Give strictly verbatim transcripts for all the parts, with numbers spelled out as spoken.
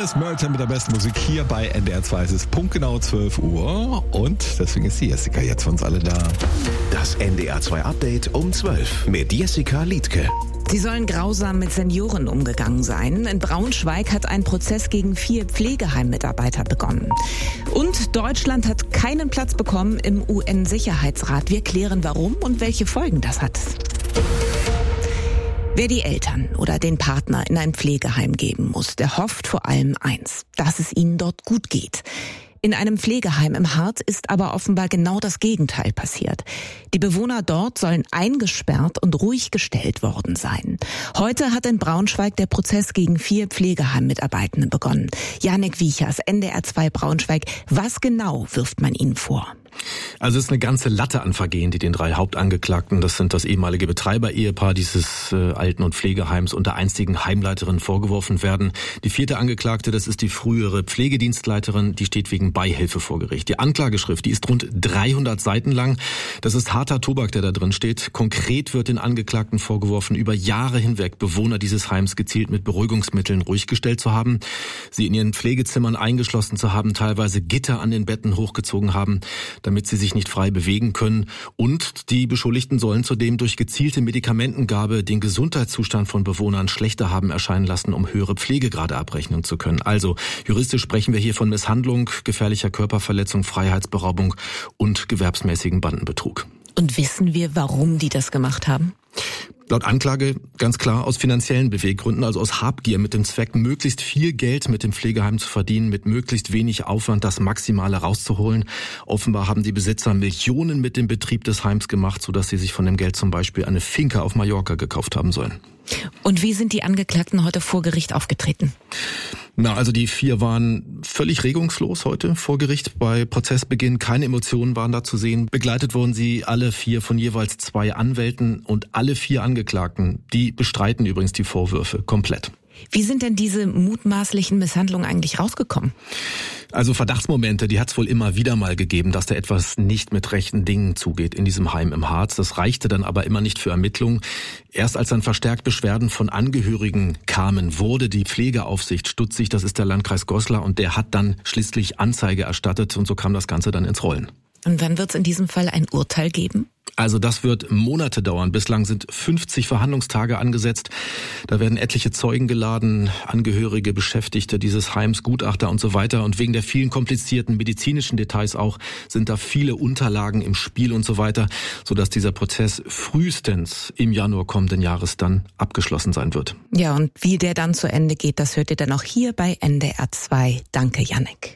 Dennis Merton mit der besten Musik hier bei N D R zwei. Es ist punktgenau zwölf Uhr und deswegen ist die Jessica jetzt für uns alle da. Das N D R zwei Update um zwölf mit Jessica Liedtke. Sie sollen grausam mit Senioren umgegangen sein. In Braunschweig hat ein Prozess gegen vier Pflegeheimmitarbeiter begonnen. Und Deutschland hat keinen Platz bekommen im U N-Sicherheitsrat. Wir klären, warum und welche Folgen das hat. Wer die Eltern oder den Partner in ein Pflegeheim geben muss, der hofft vor allem eins, dass es ihnen dort gut geht. In einem Pflegeheim im Harz ist aber offenbar genau das Gegenteil passiert. Die Bewohner dort sollen eingesperrt und ruhig gestellt worden sein. Heute hat in Braunschweig der Prozess gegen vier Pflegeheimmitarbeitende begonnen. Jannik Wiechers, N D R zwei Braunschweig. Was genau wirft man ihnen vor? Also es ist eine ganze Latte an Vergehen, die den drei Hauptangeklagten, das sind das ehemalige Betreiber-Ehepaar dieses äh, Alten- und Pflegeheims und der einstigen Heimleiterin vorgeworfen werden. Die vierte Angeklagte, das ist die frühere Pflegedienstleiterin, die steht wegen Beihilfe vor Gericht. Die Anklageschrift, die ist rund dreihundert Seiten lang. Das ist harter Tobak, der da drin steht. Konkret wird den Angeklagten vorgeworfen, über Jahre hinweg Bewohner dieses Heims gezielt mit Beruhigungsmitteln ruhig gestellt zu haben, sie in ihren Pflegezimmern eingeschlossen zu haben, teilweise Gitter an den Betten hochgezogen haben, damit sie sich nicht frei bewegen können. Und die Beschuldigten sollen zudem durch gezielte Medikamentengabe den Gesundheitszustand von Bewohnern schlechter haben erscheinen lassen, um höhere Pflegegrade abrechnen zu können. Also juristisch sprechen wir hier von Misshandlung, gefährlicher Körperverletzung, Freiheitsberaubung und gewerbsmäßigen Bandenbetrug. Und wissen wir, warum die das gemacht haben? Laut Anklage ganz klar aus finanziellen Beweggründen, also aus Habgier mit dem Zweck, möglichst viel Geld mit dem Pflegeheim zu verdienen, mit möglichst wenig Aufwand das Maximale rauszuholen. Offenbar haben die Besitzer Millionen mit dem Betrieb des Heims gemacht, sodass sie sich von dem Geld zum Beispiel eine Finca auf Mallorca gekauft haben sollen. Und wie sind die Angeklagten heute vor Gericht aufgetreten? Na, also die vier waren völlig regungslos heute vor Gericht. Bei Prozessbeginn keine Emotionen waren da zu sehen. Begleitet wurden sie alle vier von jeweils zwei Anwälten und alle vier Angeklagten, die bestreiten übrigens die Vorwürfe komplett. Wie sind denn diese mutmaßlichen Misshandlungen eigentlich rausgekommen? Also Verdachtsmomente, die hat es wohl immer wieder mal gegeben, dass da etwas nicht mit rechten Dingen zugeht in diesem Heim im Harz. Das reichte dann aber immer nicht für Ermittlungen. Erst als dann verstärkt Beschwerden von Angehörigen kamen, wurde die Pflegeaufsicht stutzig. Das ist der Landkreis Goslar und der hat dann schließlich Anzeige erstattet und so kam das Ganze dann ins Rollen. Und wann wird es in diesem Fall ein Urteil geben? Also das wird Monate dauern. Bislang sind fünfzig Verhandlungstage angesetzt. Da werden etliche Zeugen geladen, Angehörige, Beschäftigte dieses Heims, Gutachter und so weiter. Und wegen der vielen komplizierten medizinischen Details auch sind da viele Unterlagen im Spiel und so weiter, sodass dieser Prozess frühestens im Januar kommenden Jahres dann abgeschlossen sein wird. Ja, und wie der dann zu Ende geht, das hört ihr dann auch hier bei N D R zwei. Danke, Jannik.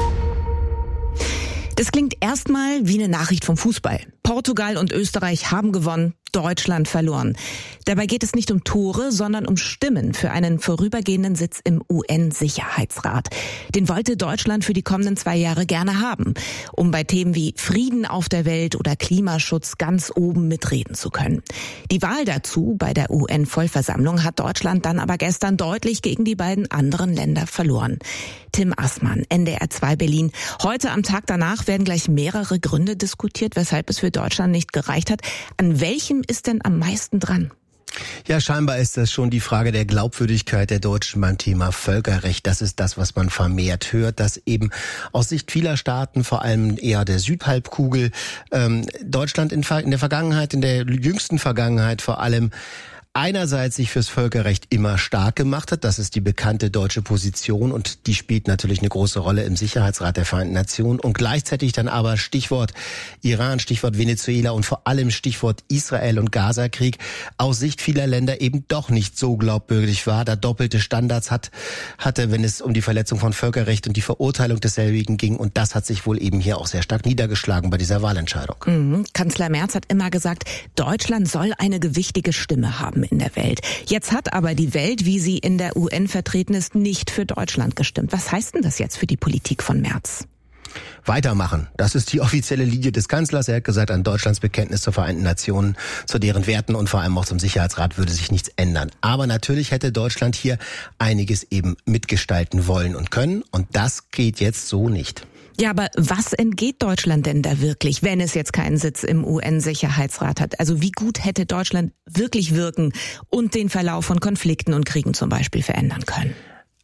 Das klingt erstmal wie eine Nachricht vom Fußball. Portugal und Österreich haben gewonnen, Deutschland verloren. Dabei geht es nicht um Tore, sondern um Stimmen für einen vorübergehenden Sitz im U N-Sicherheitsrat. Den wollte Deutschland für die kommenden zwei Jahre gerne haben, um bei Themen wie Frieden auf der Welt oder Klimaschutz ganz oben mitreden zu können. Die Wahl dazu bei der U N-Vollversammlung hat Deutschland dann aber gestern deutlich gegen die beiden anderen Länder verloren. Tim Assmann, N D R zwei Berlin. Heute am Tag danach werden gleich mehrere Gründe diskutiert, weshalb es für Deutschland nicht gereicht hat. An welchem ist denn am meisten dran? Ja, scheinbar ist das schon die Frage der Glaubwürdigkeit der Deutschen beim Thema Völkerrecht. Das ist das, was man vermehrt hört, dass eben aus Sicht vieler Staaten, vor allem eher der Südhalbkugel, ähm, Deutschland in, in der Vergangenheit, in der jüngsten Vergangenheit vor allem, einerseits sich fürs Völkerrecht immer stark gemacht hat. Das ist die bekannte deutsche Position und die spielt natürlich eine große Rolle im Sicherheitsrat der Vereinten Nationen. Und gleichzeitig dann aber Stichwort Iran, Stichwort Venezuela und vor allem Stichwort Israel und Gaza-Krieg aus Sicht vieler Länder eben doch nicht so glaubwürdig war, da doppelte Standards hat, hatte, wenn es um die Verletzung von Völkerrecht und die Verurteilung desselbigen ging. Und das hat sich wohl eben hier auch sehr stark niedergeschlagen bei dieser Wahlentscheidung. Mhm. Kanzler Merz hat immer gesagt, Deutschland soll eine gewichtige Stimme haben in der Welt. Jetzt hat aber die Welt, wie sie in der U N vertreten ist, nicht für Deutschland gestimmt. Was heißt denn das jetzt für die Politik von Merz? Weitermachen. Das ist die offizielle Linie des Kanzlers. Er hat gesagt, an Deutschlands Bekenntnis zur Vereinten Nationen, zu deren Werten und vor allem auch zum Sicherheitsrat würde sich nichts ändern. Aber natürlich hätte Deutschland hier einiges eben mitgestalten wollen und können. Und das geht jetzt so nicht. Ja, aber was entgeht Deutschland denn da wirklich, wenn es jetzt keinen Sitz im U N-Sicherheitsrat hat? Also wie gut hätte Deutschland wirklich wirken und den Verlauf von Konflikten und Kriegen zum Beispiel verändern können?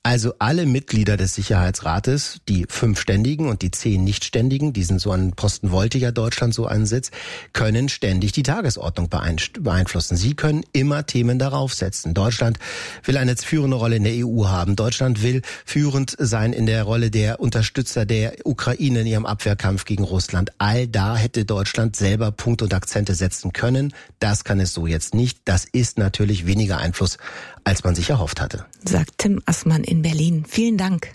Also alle Mitglieder des Sicherheitsrates, die fünf Ständigen und die zehn Nichtständigen, die sind so an Posten wollte ja Deutschland so einen Sitz, können ständig die Tagesordnung beeinflussen. Sie können immer Themen darauf setzen. Deutschland will eine führende Rolle in der E U haben. Deutschland will führend sein in der Rolle der Unterstützer der Ukraine in ihrem Abwehrkampf gegen Russland. All da hätte Deutschland selber Punkte und Akzente setzen können. Das kann es so jetzt nicht. Das ist natürlich weniger Einfluss, als man sich erhofft hatte. Sagt Tim Assmann in Berlin. Vielen Dank.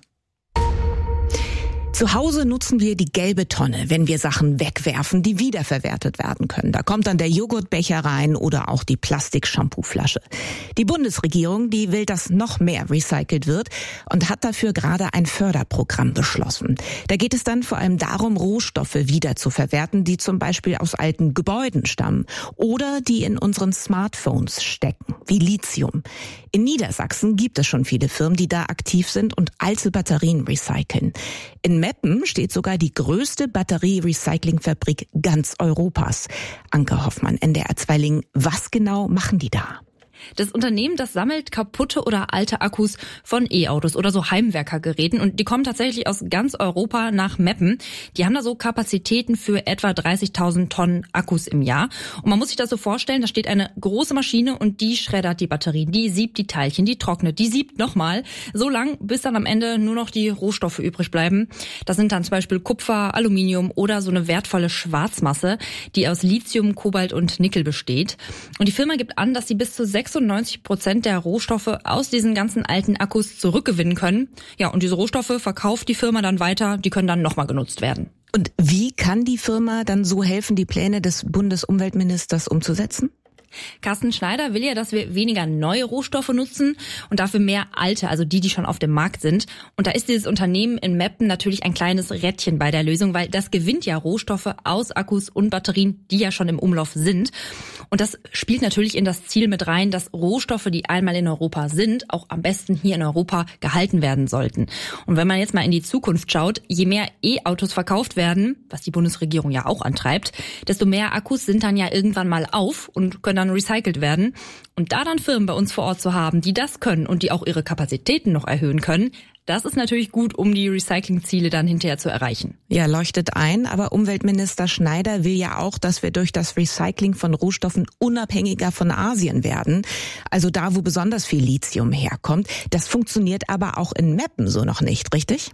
Zu Hause nutzen wir die gelbe Tonne, wenn wir Sachen wegwerfen, die wiederverwertet werden können. Da kommt dann der Joghurtbecher rein oder auch die Plastik-Shampoo-Flasche. Die Bundesregierung, die will, dass noch mehr recycelt wird und hat dafür gerade ein Förderprogramm beschlossen. Da geht es dann vor allem darum, Rohstoffe wieder zu verwerten, die zum Beispiel aus alten Gebäuden stammen oder die in unseren Smartphones stecken, wie Lithium. In Niedersachsen gibt es schon viele Firmen, die da aktiv sind und alte Batterien recyceln. In Meppen steht sogar die größte Batterie-Recycling-Fabrik ganz Europas. Anke Hoffmann, N D R zwei Lingen. Was genau machen die da? Das Unternehmen, das sammelt kaputte oder alte Akkus von E-Autos oder so Heimwerkergeräten und die kommen tatsächlich aus ganz Europa nach Meppen. Die haben da so Kapazitäten für etwa dreißigtausend Tonnen Akkus im Jahr. Und man muss sich das so vorstellen, da steht eine große Maschine und die schreddert die Batterien, die siebt die Teilchen, die trocknet, die siebt nochmal so lang, bis dann am Ende nur noch die Rohstoffe übrig bleiben. Das sind dann zum Beispiel Kupfer, Aluminium oder so eine wertvolle Schwarzmasse, die aus Lithium, Kobalt und Nickel besteht. Und die Firma gibt an, dass sie bis zu sechsundneunzig Prozent der Rohstoffe aus diesen ganzen alten Akkus zurückgewinnen können. Ja, und diese Rohstoffe verkauft die Firma dann weiter, die können dann nochmal genutzt werden. Und wie kann die Firma dann so helfen, die Pläne des Bundesumweltministers umzusetzen? Carsten Schneider will ja, dass wir weniger neue Rohstoffe nutzen und dafür mehr alte, also die, die schon auf dem Markt sind. Und da ist dieses Unternehmen in Meppen natürlich ein kleines Rädchen bei der Lösung, weil das gewinnt ja Rohstoffe aus Akkus und Batterien, die ja schon im Umlauf sind. Und das spielt natürlich in das Ziel mit rein, dass Rohstoffe, die einmal in Europa sind, auch am besten hier in Europa gehalten werden sollten. Und wenn man jetzt mal in die Zukunft schaut, je mehr E-Autos verkauft werden, was die Bundesregierung ja auch antreibt, desto mehr Akkus sind dann ja irgendwann mal auf und können dann recycelt werden. Und da dann Firmen bei uns vor Ort zu haben, die das können und die auch ihre Kapazitäten noch erhöhen können, das ist natürlich gut, um die Recyclingziele dann hinterher zu erreichen. Ja, leuchtet ein, aber Umweltminister Schneider will ja auch, dass wir durch das Recycling von Rohstoffen unabhängiger von Asien werden. Also da, wo besonders viel Lithium herkommt. Das funktioniert aber auch in Meppen so noch nicht, richtig?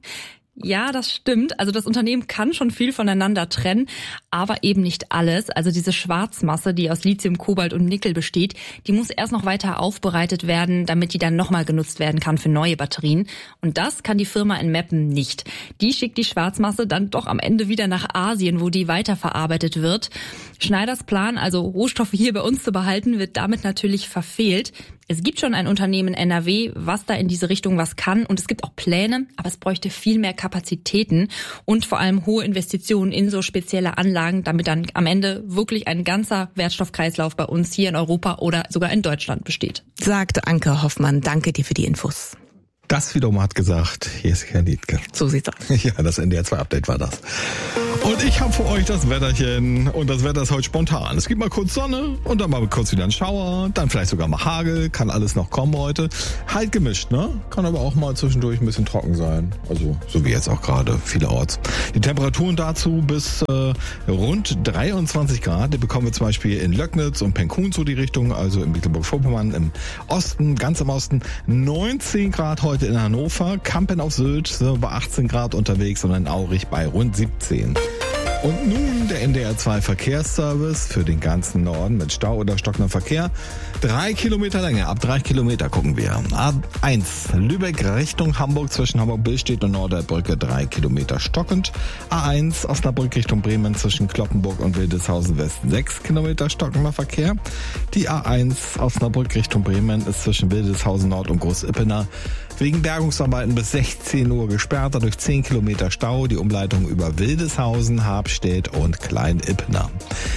Ja, das stimmt. Also das Unternehmen kann schon viel voneinander trennen, aber eben nicht alles. Also diese Schwarzmasse, die aus Lithium, Kobalt und Nickel besteht, die muss erst noch weiter aufbereitet werden, damit die dann nochmal genutzt werden kann für neue Batterien. Und das kann die Firma in Meppen nicht. Die schickt die Schwarzmasse dann doch am Ende wieder nach Asien, wo die weiterverarbeitet wird. Schneiders Plan, also Rohstoffe hier bei uns zu behalten, wird damit natürlich verfehlt. Es gibt schon ein Unternehmen in N R W, was da in diese Richtung was kann und es gibt auch Pläne, aber es bräuchte viel mehr Kapazitäten und vor allem hohe Investitionen in so spezielle Anlagen, damit dann am Ende wirklich ein ganzer Wertstoffkreislauf bei uns hier in Europa oder sogar in Deutschland besteht. Sagt Anke Hoffmann, danke dir für die Infos. Das wiederum hat gesagt Jessica Liedtke. So sieht's aus. Ja, das N D R zwei Update war das. Und ich habe für euch das Wetterchen und das Wetter ist heute spontan. Es gibt mal kurz Sonne und dann mal kurz wieder ein Schauer, dann vielleicht sogar mal Hagel, kann alles noch kommen heute. Halt gemischt, ne? Kann aber auch mal zwischendurch ein bisschen trocken sein. Also so wie jetzt auch gerade vielerorts. Die Temperaturen dazu bis äh, rund dreiundzwanzig Grad. Die bekommen wir zum Beispiel in Löcknitz und Penkun so die Richtung, also in Mecklenburg-Vorpommern im Osten, ganz im Osten. neunzehn Grad heute in Hannover, Kampen auf Sylt sind wir bei achtzehn Grad unterwegs und in Aurich bei rund siebzehn. Und nun der N D R zwei Verkehrsservice für den ganzen Norden mit Stau oder stockendem Verkehr. Drei Kilometer Länge, ab drei Kilometer gucken wir. A eins, Lübeck Richtung Hamburg zwischen Hamburg-Billstedt und Norderbrücke, drei Kilometer stockend. A eins, Osnabrück Richtung Bremen zwischen Kloppenburg und Wildeshausen Westen, sechs Kilometer stockender Verkehr. Die A eins, Osnabrück Richtung Bremen ist zwischen Wildeshausen Nord und Groß-Ippener wegen Bergungsarbeiten bis sechzehn Uhr gesperrt, dadurch zehn Kilometer Stau, die Umleitung über Wildeshausen, Habstedt und Klein-Ippener.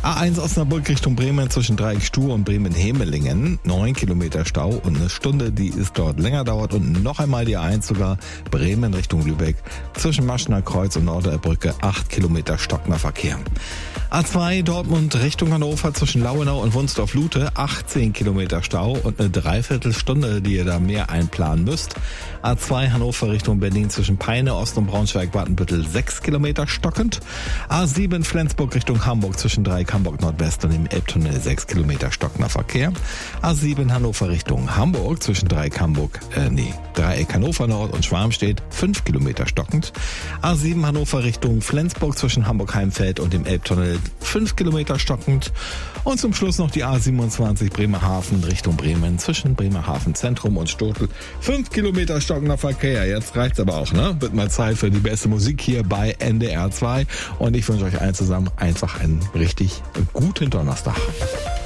A eins Osnabrück Richtung Bremen zwischen Dreieckstuhl und Bremen-Hemelingen. neun Kilometer Stau und eine Stunde, die es dort länger dauert. Und noch einmal die A eins sogar Bremen Richtung Lübeck zwischen Maschener Kreuz und Norderbrücke. acht Kilometer stockender Verkehr. A zwei Dortmund Richtung Hannover zwischen Lauenau und Wunsdorf-Lute. achtzehn Kilometer Stau und eine Dreiviertelstunde, die ihr da mehr einplanen müsst. A zwei Hannover Richtung Berlin zwischen Peine, Ost und Braunschweig-Wartenbüttel. sechs Kilometer stockend. A sieben Flensburg Richtung Hamburg zwischen Dreieck Hamburg Nordwest und dem Elbtunnel. sechs Kilometer stockender Verkehr. A sieben Hannover Richtung Hamburg zwischen Dreieck Hamburg, äh, nee, Dreieck Hannover Nord und Schwarmstedt. fünf Kilometer stockend. A sieben Hannover Richtung Flensburg zwischen Hamburg-Heimfeld und dem Elbtunnel. fünf Kilometer stockend. Und zum Schluss noch die A siebenundzwanzig Bremerhaven Richtung Bremen zwischen Bremerhaven Zentrum und Stotel. fünf Kilometer stockender Verkehr. Jetzt reicht's aber auch, ne? Wird mal Zeit für die beste Musik hier bei N D R zwei. Und ich wünsche euch allen zusammen einfach einen richtig guten Donnerstag.